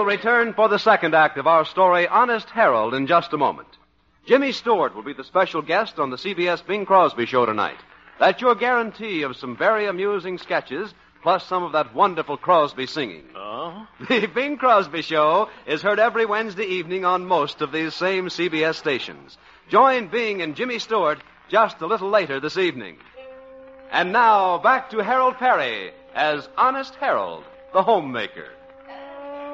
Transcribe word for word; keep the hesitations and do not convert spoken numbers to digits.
return for the second act of our story, Honest Harold, in just a moment. Jimmy Stewart will be the special guest on the C B S Bing Crosby Show tonight. That's your guarantee of some very amusing sketches, plus some of that wonderful Crosby singing. Oh? The Bing Crosby Show is heard every Wednesday evening on most of these same C B S stations. Join Bing and Jimmy Stewart just a little later this evening. And now, back to Harold Perry as Honest Harold, the homemaker.